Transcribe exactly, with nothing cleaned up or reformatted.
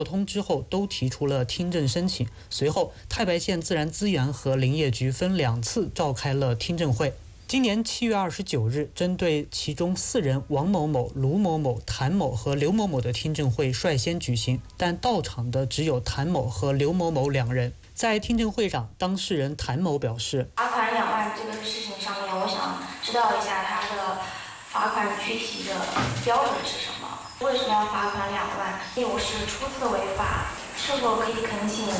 通知后都提出了听证申请。随后，太白县自然资源和林业局分两次召开了听证会。今年七月二十九日，针对其中四人王某某、卢某某、谭某和刘某某的听证会率先举行，但到场的只有谭某和刘某某两人。在听证会上，当事人谭某表示：“ 罚款两万这个事情上面，我想知道一下他的罚款具体的标准是什么？为什么要罚款两万？第五是初次违法，是否可以恳请